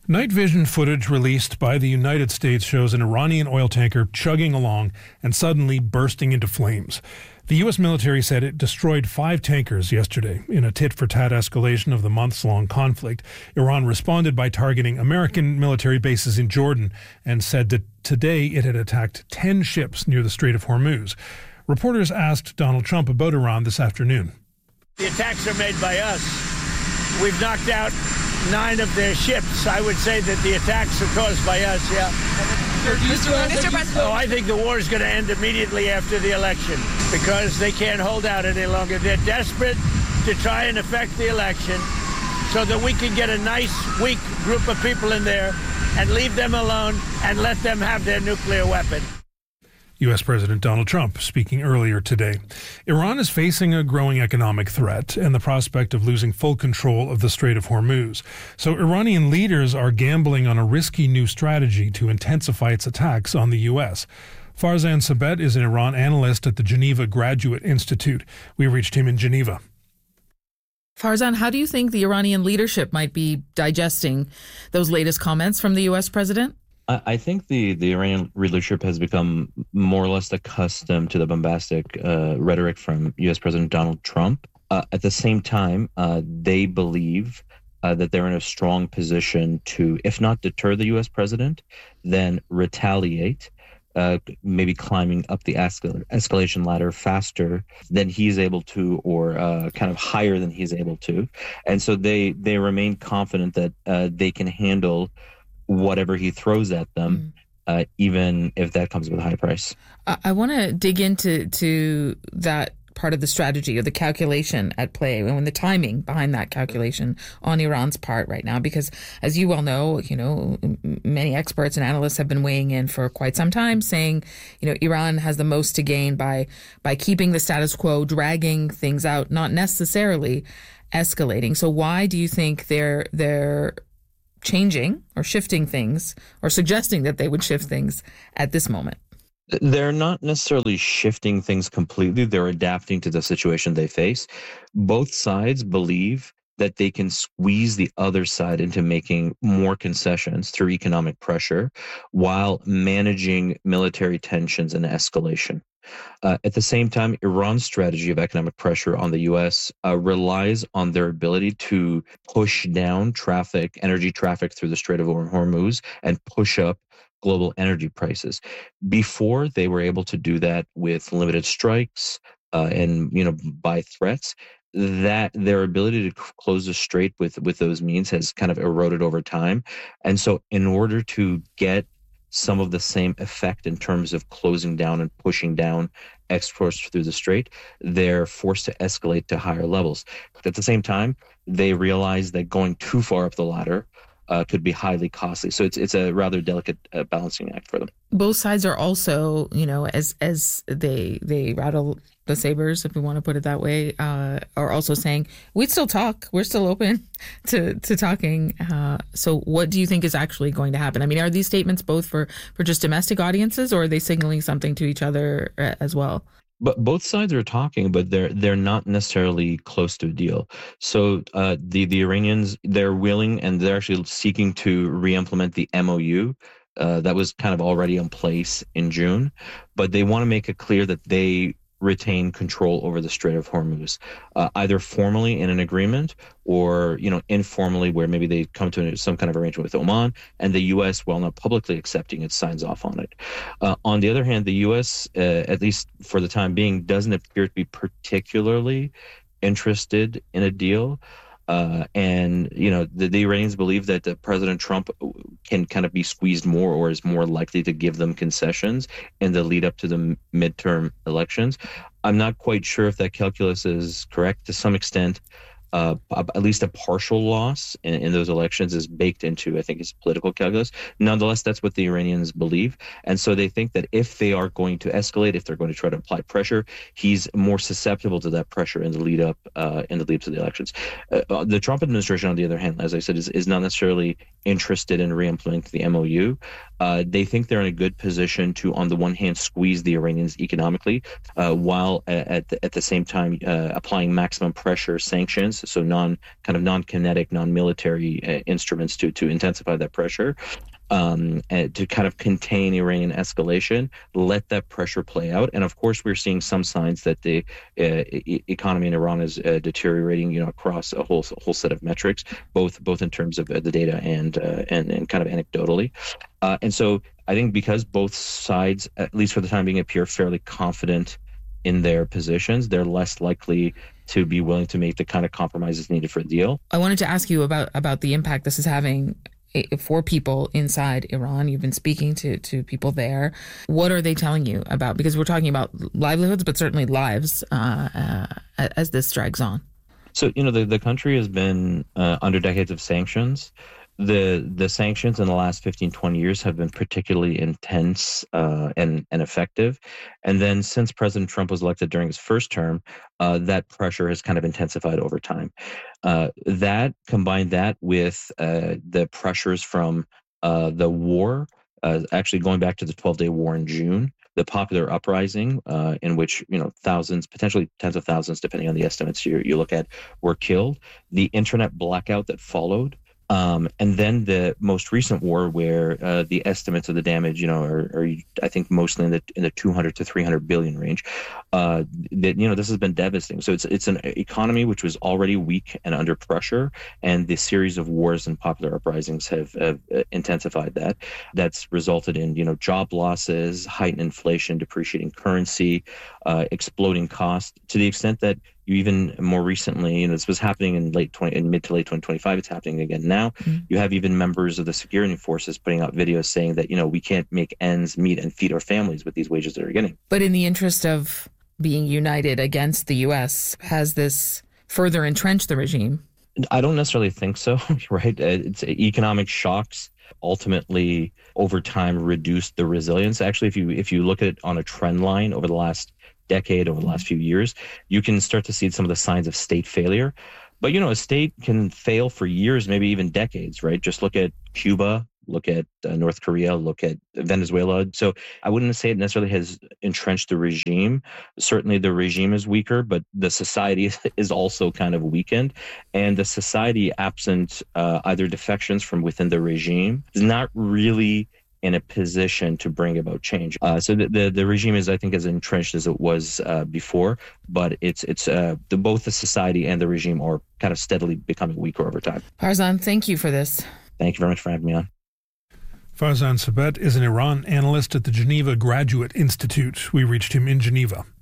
Night vision footage released by the United States shows an Iranian oil tanker chugging along and suddenly bursting into flames. The U.S. military said it destroyed 5 tankers yesterday in a tit-for-tat escalation of the months-long conflict. Iran responded by targeting American military bases in Jordan and said that today it had attacked 10 ships near the Strait of Hormuz. Reporters asked Donald Trump about Iran this afternoon. The attacks are made by us. We've knocked out 9 of their ships. I would say that the attacks are caused by us, yeah. Mr. President. Oh, I think the war is going to end immediately after the election because they can't hold out any longer. They're desperate to try and affect the election so that we can get a nice, weak group of people in there and leave them alone and let them have their nuclear weapon. U.S. President Donald Trump speaking earlier today. Iran is facing a growing economic threat and the prospect of losing full control of the Strait of Hormuz. So Iranian leaders are gambling on a risky new strategy to intensify its attacks on the U.S. Farzan Sabet is an Iran analyst at the Geneva Graduate Institute. We reached him in Geneva. Farzan, how do you think the Iranian leadership might be digesting those latest comments from the U.S. president? I think the Iranian leadership has become more or less accustomed to the bombastic rhetoric from U.S. President Donald Trump. At the same time, they believe that they're in a strong position to, if not deter the U.S. president, then retaliate, maybe climbing up the escalation ladder faster than he's able to, or kind of higher than he's able to. And so they remain confident that they can handle whatever he throws at them, even if that comes with a high price. I want to dig into that part of the strategy or the calculation at play and the timing behind that calculation on Iran's part right now, because as you well know, many experts and analysts have been weighing in for quite some time saying, Iran has the most to gain by keeping the status quo, dragging things out, not necessarily escalating. So why do you think they're changing or shifting things or suggesting that they would shift things at this moment? They're not necessarily shifting things completely. They're adapting to the situation they face. Both sides believe that they can squeeze the other side into making more concessions through economic pressure while managing military tensions and escalation. At the same time, Iran's strategy of economic pressure on the U.S. Relies on their ability to push down energy traffic through the Strait of Hormuz and push up global energy prices. Before, they were able to do that with limited strikes and by threats. That their ability to close the strait with those means has kind of eroded over time. And so in order to get some of the same effect in terms of closing down and pushing down exports through the strait, they're forced to escalate to higher levels. But at the same time, they realize that going too far up the ladder could be highly costly. So it's a rather delicate balancing act for them. Both sides are also, as they rattle the sabers, if we want to put it that way, are also saying, we'd still talk. We're still open to talking. So what do you think is actually going to happen? I mean, are these statements both for just domestic audiences, or are they signaling something to each other as well? But both sides are talking, but they're not necessarily close to a deal. So the Iranians, they're willing and they're actually seeking to re-implement the MOU that was kind of already in place in June. But they want to make it clear that they retain control over the Strait of Hormuz, either formally in an agreement or, informally, where maybe they come to some kind of arrangement with Oman, and the U.S., while not publicly accepting it, signs off on it. On the other hand, the U.S., at least for the time being, doesn't appear to be particularly interested in a deal. And the Iranians believe that President Trump can kind of be squeezed more, or is more likely to give them concessions in the lead up to the midterm elections. I'm not quite sure if that calculus is correct. To some extent, at least a partial loss in those elections is baked into, I think, his political calculus. Nonetheless, that's what the Iranians believe. And so they think that if they are going to escalate, if they're going to try to apply pressure, he's more susceptible to that pressure in the lead up to the elections. The Trump administration, on the other hand, as I said, is not necessarily interested in re-implementing the MOU. They think they're in a good position to, on the one hand, squeeze the Iranians economically, while at the same time applying maximum pressure sanctions, so non-kinetic, non-military instruments to intensify that pressure. To kind of contain Iranian escalation, let that pressure play out. And of course, we're seeing some signs that the economy in Iran is deteriorating, across a whole set of metrics, both in terms of the data and kind of anecdotally. And so I think because both sides, at least for the time being, appear fairly confident in their positions, they're less likely to be willing to make the kind of compromises needed for a deal. I wanted to ask you about the impact this is having for people inside Iran. You've been speaking to people there. What are they telling you about? Because we're talking about livelihoods, but certainly lives as this drags on. So, the country has been under decades of sanctions. The sanctions in the last 15, 20 years have been particularly intense and effective. And then since President Trump was elected during his first term, that pressure has kind of intensified over time. Combine that with the pressures from the war, actually going back to the 12-day war in June, the popular uprising in which, thousands, potentially tens of thousands, depending on the estimates you look at, were killed, the internet blackout that followed, and then the most recent war, where the estimates of the damage, are I think mostly in the 200 to 300 billion range. This has been devastating. So it's an economy which was already weak and under pressure, and the series of wars and popular uprisings have intensified that. That's resulted in job losses, heightened inflation, depreciating currency, exploding costs, to the extent that you even more recently, this was happening in mid to late 2025. It's happening again now. Mm-hmm. You have even members of the security forces putting out videos saying that, we can't make ends meet and feed our families with these wages that we're getting. But in the interest of being united against the U.S., has this further entrenched the regime? I don't necessarily think so, right? It's economic shocks ultimately over time reduced the resilience. Actually, if you look at it on a trend line over the last decade, over the last few years, you can start to see some of the signs of state failure. But, a state can fail for years, maybe even decades, right? Just look at Cuba, look at North Korea, look at Venezuela. So I wouldn't say it necessarily has entrenched the regime. Certainly the regime is weaker, but the society is also kind of weakened. And the society, absent either defections from within the regime, is not really in a position to bring about change. So the regime is, I think, as entrenched as it was before, but it's both the society and the regime are kind of steadily becoming weaker over time. Farzan, thank you for this. Thank you very much for having me on. Farzan Sabet is an Iran analyst at the Geneva Graduate Institute. We reached him in Geneva.